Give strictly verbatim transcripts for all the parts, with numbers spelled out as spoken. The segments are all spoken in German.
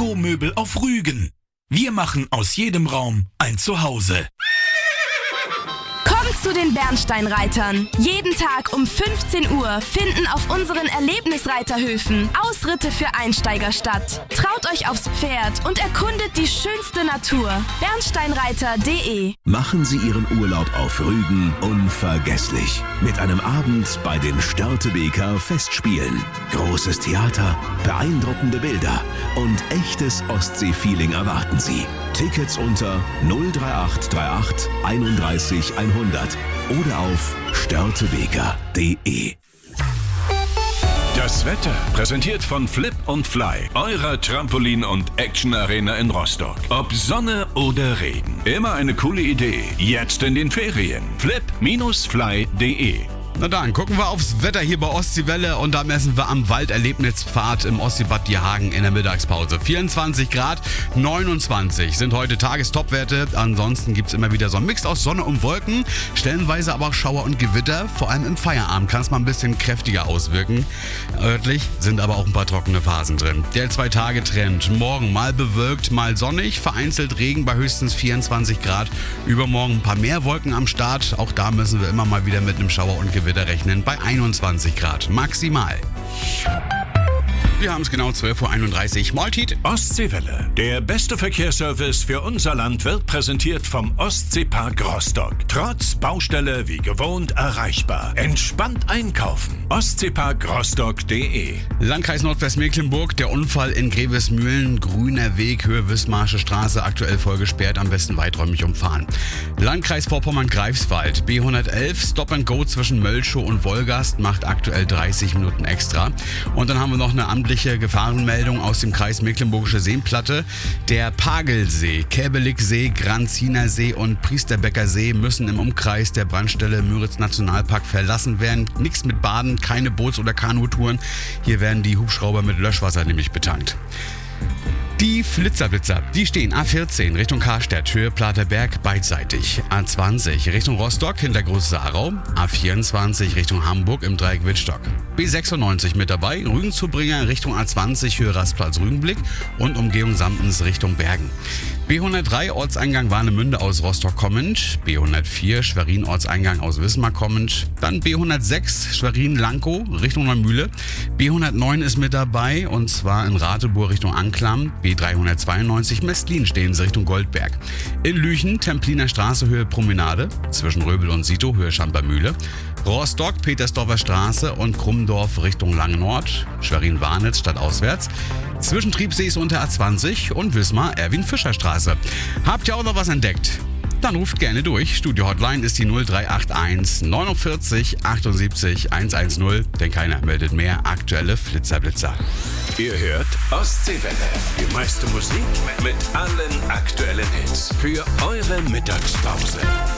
Ökomöbel auf Rügen. Wir machen aus jedem Raum ein Zuhause. Kommt zu den Bernsteinreitern. Jeden Tag um fünfzehn Uhr finden auf unseren Erlebnisreiterhöfen Ausritte für Einsteiger statt. Traut euch aufs Pferd und erkundet die schönste Natur. bernsteinreiter punkt de. Machen Sie Ihren Urlaub auf Rügen unvergesslich. Mit einem Abend bei den Störtebeker Festspielen. Großes Theater, beeindruckende Bilder und echtes Ostsee-Feeling erwarten Sie. Tickets unter null drei acht drei acht einunddreißig hundert oder auf störtebeker punkt de. Das Wetter präsentiert von Flip und Fly, eurer Trampolin- und Action-Arena in Rostock. Ob Sonne oder Regen, immer eine coole Idee. Jetzt in den Ferien. flip Bindestrich fly punkt de. Na dann, gucken wir aufs Wetter hier bei Ostseewelle und da messen wir am Walderlebnispfad im Ostseebad Dierhagen in der Mittagspause. vierundzwanzig Grad, neunundzwanzig sind heute Tagestopwerte. Ansonsten gibt es immer wieder so einen Mix aus Sonne und Wolken, stellenweise aber auch Schauer und Gewitter. Vor allem im Feierabend kann es mal ein bisschen kräftiger auswirken. Örtlich sind aber auch ein paar trockene Phasen drin. Der Zwei-Tage-Trend. Morgen mal bewölkt, mal sonnig, vereinzelt Regen bei höchstens vierundzwanzig Grad. Übermorgen ein paar mehr Wolken am Start. Auch da müssen wir immer mal wieder mit einem Schauer und Gewitter rechnen bei einundzwanzig Grad maximal. Wir haben es genau zwölf Uhr einunddreißig. Maltit. Ostseewelle. Der beste Verkehrsservice für unser Land wird präsentiert vom Ostseepark Rostock. Trotz Baustelle wie gewohnt erreichbar. Entspannt einkaufen. ostseepark rostock punkt de. Landkreis Nordwestmecklenburg. Der Unfall in Grevesmühlen. Grüner Weg, Höhe Wismarsche Straße. Aktuell voll gesperrt. Am besten weiträumig umfahren. Landkreis Vorpommern-Greifswald. B hundertelf. Stop and Go zwischen Mölschow und Wolgast. Macht aktuell dreißig Minuten extra. Und dann haben wir noch eine amtliche Gefahrenmeldung aus dem Kreis Mecklenburgische Seenplatte. Der Pagelsee, Käbeligsee, Granziner See und Priesterbecker See müssen im Umkreis der Brandstelle Müritz Nationalpark verlassen werden. Nichts mit Baden, keine Boots- oder Kanutouren. Hier werden die Hubschrauber mit Löschwasser nämlich betankt. Die Flitzerblitzer, die stehen A vierzehn Richtung Karstadt, Höhe Platerberg beidseitig. A zwanzig Richtung Rostock hinter Groß-Sarau. A vierundzwanzig Richtung Hamburg im Dreieck Wittstock. B sechsundneunzig mit dabei, Rügenzubringer Richtung A zwanzig, Höhe Rastplatz Rügenblick und Umgehung Sampens Richtung Bergen. B hundertdrei Ortseingang Warnemünde aus Rostock kommend. B hundertvier Schwerin Ortseingang aus Wismar kommend. Dann B hundertsechs Schwerin-Lankow Richtung Neumühle. B hundertneun ist mit dabei und zwar in Radeburg Richtung Anklam. B dreihundertzweiundneunzig Mestlin stehen sie Richtung Goldberg. In Lüchen Templiner Straße Höhe Promenade. Zwischen Röbel und Sito Höhe Schampermühle. Rostock Petersdorfer Straße und Krummdorf Richtung Langnord. Schwerin-Warnitz stadtauswärts. Zwischen Triebsees unter A zwanzig und Wismar Erwin-Fischer-Straße. Habt ihr auch noch was entdeckt? Dann ruft gerne durch. Studio-Hotline ist die null drei acht eins neunundvierzig achtundsiebzig hundertzehn, denn keiner meldet mehr aktuelle Flitzerblitzer. Ihr hört Ostseewelle. Die meiste Musik mit allen aktuellen Hits für eure Mittagspause.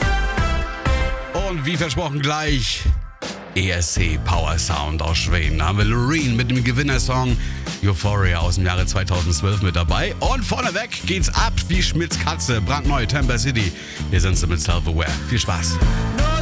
Und wie versprochen gleich E S C Power Sound aus Schweden. Da haben wir Loreen mit dem Gewinnersong Euphoria aus dem Jahre zweitausendzwölf mit dabei. Und vorneweg geht's ab wie Schmitz Katze. Brandneu Tampa City. Hier sind sie mit Self-Aware. Viel Spaß.